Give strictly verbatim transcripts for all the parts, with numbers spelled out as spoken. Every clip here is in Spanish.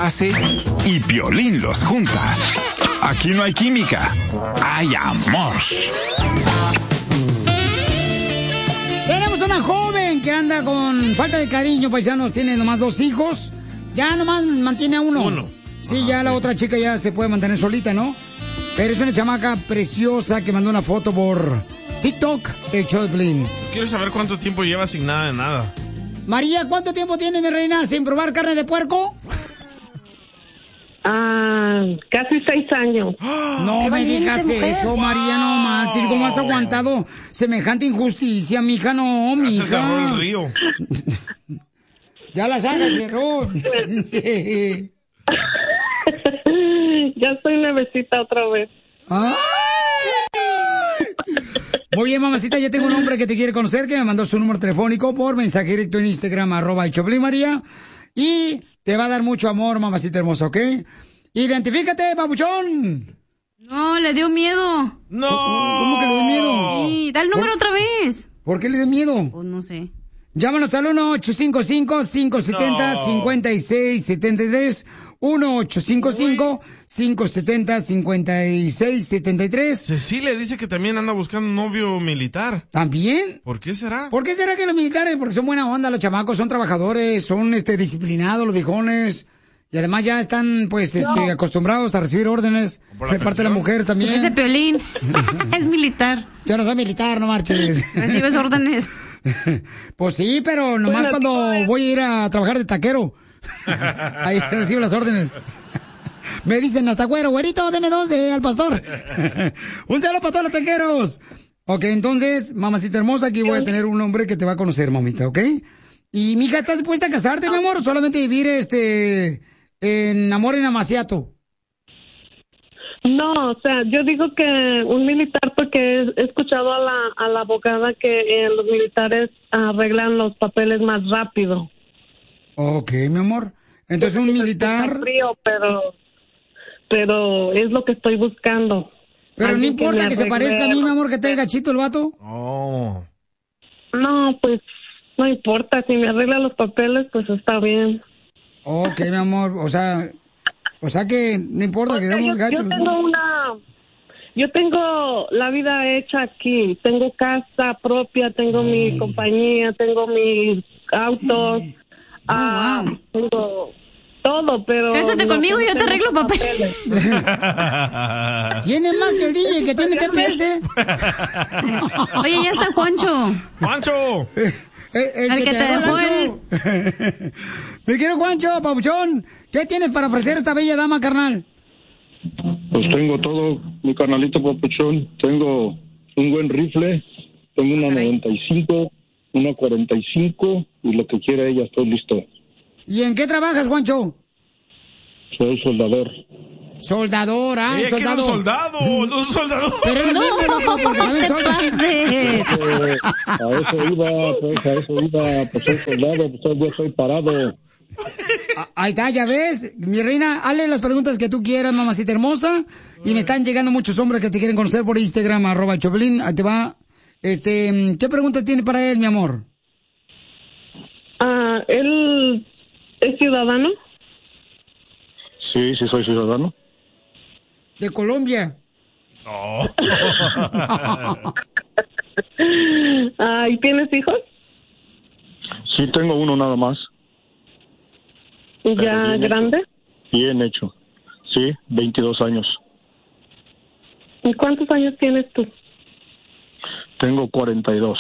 hace y Piolín los junta. Aquí no hay química, hay amor. Tenemos una joven que anda con falta de cariño, paisanos, tiene nomás dos hijos. Ya nomás mantiene a uno. Uno. Sí, Ajá, ya sí. la otra chica ya se puede mantener solita, ¿no? Pero es una chamaca preciosa que mandó una foto por TikTok, el show de Piolín. Quiero saber cuánto tiempo lleva sin nada de nada. María, ¿cuánto tiempo tiene mi reina sin probar carne de puerco? Ah, casi seis años. No me digas eso, María, no marches. ¿Cómo has aguantado semejante injusticia, mija? No, Ya se cerró mija. el río. Ya la saga cerró. Ya estoy nuevecita otra vez. ¡Ay! Muy bien, mamacita, ya tengo un hombre que te quiere conocer, que me mandó su número telefónico por mensaje directo en Instagram, arroba el Choplin María, y te va a dar mucho amor, mamacita hermosa, ¿ok? Identifícate, babuchón. No, le dio miedo. ¡No! ¿Cómo que le dio miedo? Sí, da el número otra vez. ¿Por qué le dio miedo? Pues no sé. Llámanos al uno ocho cinco cinco, cinco siete cero, cinco seis siete tres, uno ocho cinco cinco, cinco siete cero, cinco seis siete tres. Cecilia dice que también anda buscando un novio militar. ¿También? ¿Por qué será? ¿Por qué será que los militares? Porque son buena onda, los chamacos, son trabajadores, son este disciplinados, los viejones. Y además ya están, pues, este, acostumbrados a recibir órdenes de parte de la mujer también. Ese Piolín es militar. Yo no soy militar, no marches. Recibes órdenes. Pues sí, pero nomás Bueno, cuando sí, voy a ir a trabajar de taquero. Ahí recibo las órdenes. Me dicen hasta güero, güerito, deme dos de al pastor. Un saludo para todos los taqueros. Ok, entonces, mamacita hermosa, aquí voy a tener un hombre que te va a conocer, mamita, ¿ok? Y, mija, ¿estás dispuesta a casarte, mi amor? ¿O solamente vivir, este, en amor en amaciato? No, o sea, yo digo que un militar porque he, he escuchado a la, a la abogada que eh, los militares arreglan los papeles más rápido. Ok, mi amor. Entonces, un militar... Está frío, pero, pero es lo que estoy buscando. Pero no Alguien que importa me que se arregle parezca a mí, mi los- amor, que tenga gachito el vato. Oh. No, pues no importa, si me arregla los papeles, pues está bien. Ok, mi amor, o sea... O sea que no importa que O sea, seamos yo, yo gachos. tengo una, yo tengo la vida hecha aquí, tengo casa propia, tengo mi compañía, tengo mis autos, ah, wow. tengo todo, pero... Cásate no conmigo y yo te tengo arreglo papeles. Tiene más que el D J que tiene T P S. Oye, ya está Juancho. ¡Juancho! El, El que te dejó el... Me quiero, Juancho, papuchón. ¿Qué tienes para ofrecer a esta bella dama, carnal? Pues tengo todo, mi carnalito papuchón. Tengo un buen rifle, tengo una Caray. noventa y cinco, una cuarenta y cinco y lo que quiera ella, estoy listo. ¿Y en qué trabajas, Juancho? Soy soldador. Soldador, ah, Ella quiere soldado. un soldado, un soldado. Pero es lo mismo, loco, porque también te solda. pases. Eh, a eso iba, pues a eso iba, pues soy soldado, pues yo soy parado. Ah, ahí está, ya ves. Mi reina, hazle las preguntas que tú quieras, mamacita hermosa. Y me están llegando muchos hombres que te quieren conocer por Instagram, arroba Choplin. Ahí te va. Este, ¿qué pregunta tiene para él, mi amor? Ah, ¿él es ciudadano? Sí, sí soy ciudadano. De Colombia. No. Ah, ¿y tienes hijos? Sí tengo uno nada más, ¿Ya bien grande? bien hecho. Sí, veintidós años. ¿Y cuántos años tienes tú? Tengo cuarenta y dos.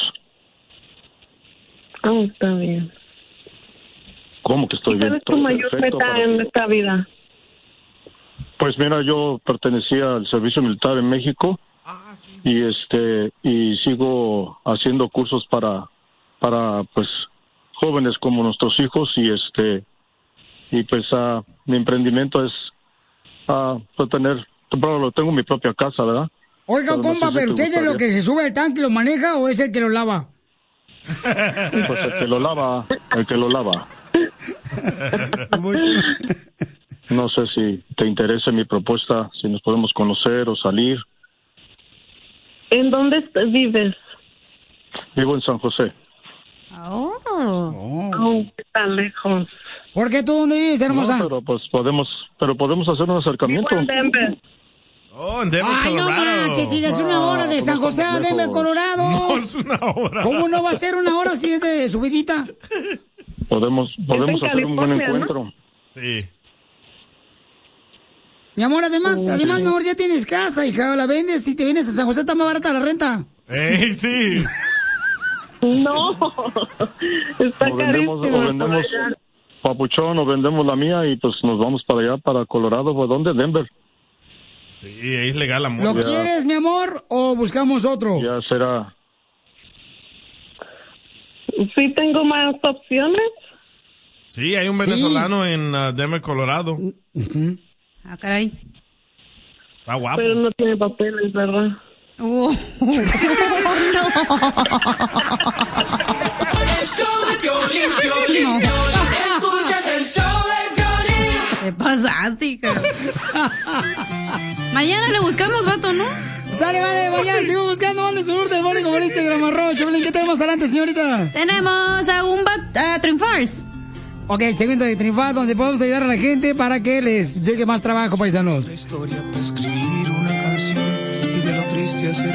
Ah, está bien. ¿Cómo que estoy ¿Y bien? cuál es tu Estoy mayor perfecto meta para en ti. esta vida? Pues mira, yo pertenecía al servicio militar en México Ah, sí. y este y sigo haciendo cursos para para pues jóvenes como nuestros hijos y este y pues ah, mi emprendimiento es ah, pues tener bueno, tengo mi propia casa, ¿verdad? Oiga, Pero no compa, sé si ¿pero te usted es lo gustaría. que se sube al tanque y lo maneja o es el que lo lava? Pues el que lo lava, el que lo lava. No sé si te interesa mi propuesta, si nos podemos conocer o salir. ¿En dónde est- vives? Vivo en San José. Oh. Oh. Oh, está lejos. ¿Por qué tú dónde vives, hermosa? No, pero pues podemos, pero podemos hacer un acercamiento. Vivo en Denver. Oh, en Denver, Ay, no Colorado. manches, si es una hora de San José a Denver, Colorado. No es una hora. ¿Cómo no va a ser una hora si es de subidita? Podemos, podemos en hacer un buen California, ¿no? encuentro. Sí. Mi amor, además, además, mi amor, ya tienes casa, hija, la vendes y te vienes a San José, está más barata la renta. Ey, sí. No, está O vendemos, carísimo. o vendemos papuchón, o vendemos la mía y pues nos vamos para allá, para Colorado. ¿Por dónde? Denver. Sí, es legal la ¿Lo música. quieres, mi amor, o buscamos otro? Ya será. Sí tengo más opciones. Sí, hay un Sí. venezolano en uh, Denver, Colorado. Ah, caray. Está guapo. Pero no tiene papeles, ¿verdad? Uh. El show de Piolín, Piolín, No. Piolín. Escuchas el show de Piolín. ¿Qué pasaste, hija? Mañana le buscamos vato, ¿no? Sale, vale, mañana sigo buscando dónde su del boli como el Instagram, arroba Choplin. ¿Qué tenemos adelante, señorita? Tenemos a un bat, a Triunfars. Ok, el segmento de Triunfar, donde podemos ayudar a la gente para que les llegue más trabajo, paisanos. Historia para escribir una canción y de lo triste hacer